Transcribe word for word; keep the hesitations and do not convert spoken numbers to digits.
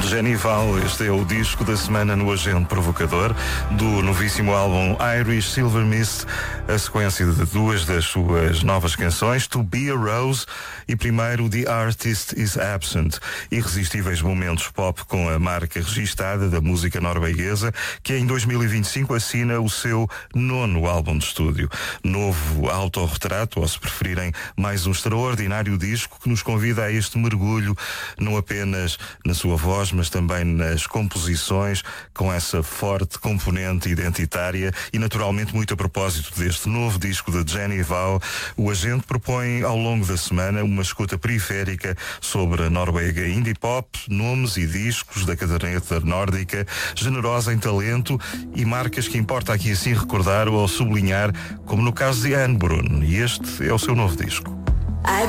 Jenny Val, este é o disco da semana no Agente Provocador, do novíssimo álbum Irish Silver Mist, a sequência de duas das suas novas canções, To Be a Rose e primeiro The Artist is Absent, irresistíveis momentos pop com a marca registada da música norueguesa, que em dois mil e vinte e cinco assina o seu nono álbum de estúdio. Novo autorretrato, ou se preferirem, mais um extraordinário disco que nos convida a este mergulho, não apenas na sua voz, mas também nas composições, com essa forte componente identitária e naturalmente muito a propósito deste novo disco de Jenny Val. O Agente propõe ao longo da semana uma escuta periférica sobre a Noruega indie pop, nomes e discos da caderneta nórdica, generosa em talento e marcas que importa aqui assim recordar ou sublinhar, como no caso de Anne Brun, e este é o seu novo disco.